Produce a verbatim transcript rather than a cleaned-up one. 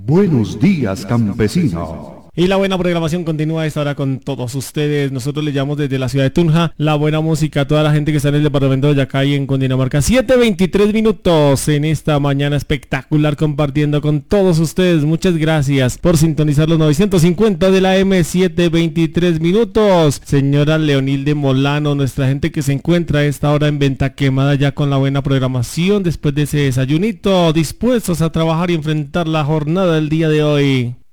Buenos días, campesino. Y la buena programación continúa a esta hora con todos ustedes. Nosotros le llamamos desde la ciudad de Tunja la buena música a toda la gente que está en el departamento de Yacay en Cundinamarca. siete veintitrés minutos en esta mañana espectacular compartiendo con todos ustedes. Muchas gracias por sintonizar los novecientos cincuenta de la M. siete veintitrés minutos. Señora Leonilde Molano, nuestra gente que se encuentra a esta hora en Venta Quemada ya con la buena programación después de ese desayunito, dispuestos a trabajar y enfrentar la jornada del día de hoy.